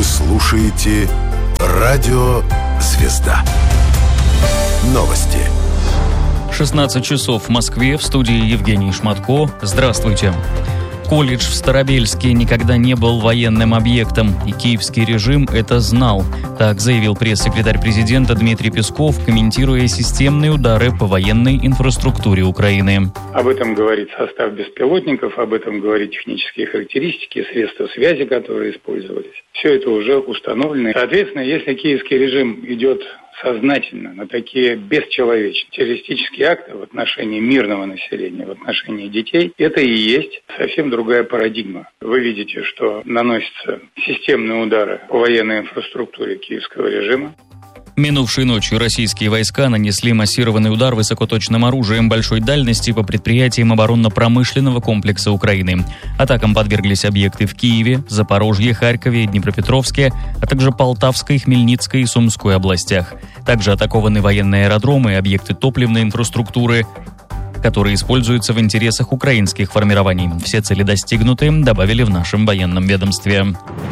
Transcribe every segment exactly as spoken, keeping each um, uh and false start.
Вы слушаете Радио «Звезда». Новости. шестнадцать часов в Москве, в студии Евгений Шматко. Здравствуйте. Колледж в Старобельске никогда не был военным объектом, и киевский режим это знал. Так заявил пресс-секретарь президента Дмитрий Песков, комментируя системные удары по военной инфраструктуре Украины. Об этом говорит состав беспилотников, об этом говорит технические характеристики, средства связи, которые использовались. Все это уже установлено. Соответственно, если киевский режим идет сознательно на такие бесчеловечные террористические акты в отношении мирного населения, в отношении детей, это и есть совсем другая парадигма. Вы видите, что наносятся системные удары по военной инфраструктуре киевского режима. Минувшей ночью российские войска нанесли массированный удар высокоточным оружием большой дальности по предприятиям оборонно-промышленного комплекса Украины. Атакам подверглись объекты в Киеве, Запорожье, Харькове, Днепропетровске, а также Полтавской, Хмельницкой и Сумской областях. Также атакованы военные аэродромы и объекты топливной инфраструктуры, которые используются в интересах украинских формирований. Все цели достигнуты, добавили в нашем военном ведомстве.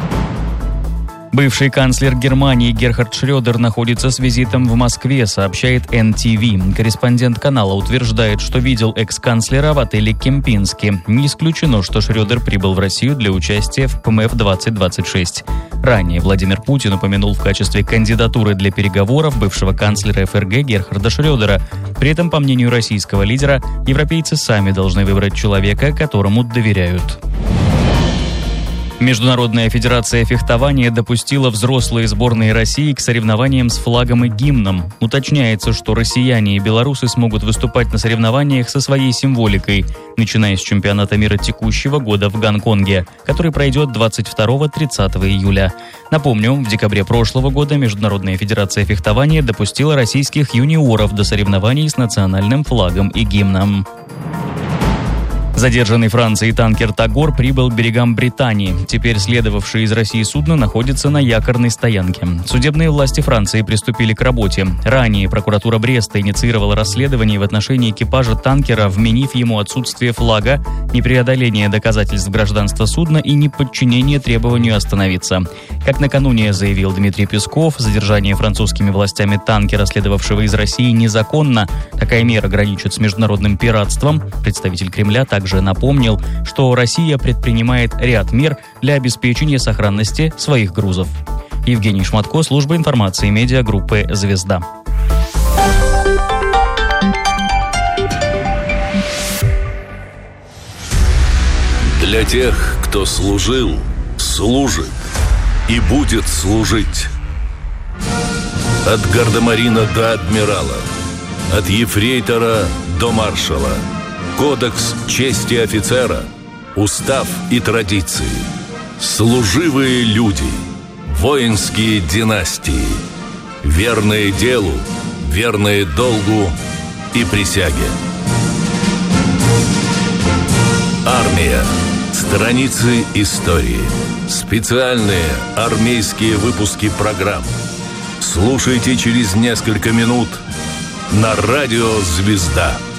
Бывший канцлер Германии Герхард Шрёдер находится с визитом в Москве, сообщает эн ти ви. Корреспондент канала утверждает, что видел экс-канцлера в отеле «Кемпински». Не исключено, что Шрёдер прибыл в Россию для участия в пэ эм эф двадцать двадцать шесть. Ранее Владимир Путин упомянул в качестве кандидатуры для переговоров бывшего канцлера эф эр гэ Герхарда Шрёдера. При этом, по мнению российского лидера, европейцы сами должны выбрать человека, которому доверяют. Международная федерация фехтования допустила взрослые сборные России к соревнованиям с флагом и гимном. Уточняется, что россияне и белорусы смогут выступать на соревнованиях со своей символикой, начиная с чемпионата мира текущего года в Гонконге, который пройдет двадцать второго - тридцатого июля. Напомню, в декабре прошлого года Международная федерация фехтования допустила российских юниоров до соревнований с национальным флагом и гимном. Задержанный Францией танкер «Тагор» прибыл к берегам Британии. Теперь следовавшее из России судно находится на якорной стоянке. Судебные власти Франции приступили к работе. Ранее прокуратура Бреста инициировала расследование в отношении экипажа танкера, вменив ему отсутствие флага, непреодоление доказательств гражданства судна и неподчинение требованию остановиться. Как накануне заявил Дмитрий Песков, задержание французскими властями танкера, следовавшего из России, незаконно. Такая мера граничит с международным пиратством. Представитель Кремля также напомнил, что Россия предпринимает ряд мер для обеспечения сохранности своих грузов. Евгений Шматко, служба информации медиагруппы «Звезда». Для тех, кто служил, служит и будет служить. От гардемарина до адмирала, от ефрейтора до маршала. Кодекс чести офицера, устав и традиции, служивые люди, воинские династии, верные делу, верные долгу и присяге. Армия. Страницы истории. Специальные армейские выпуски программ. Слушайте через несколько минут на радио «Звезда».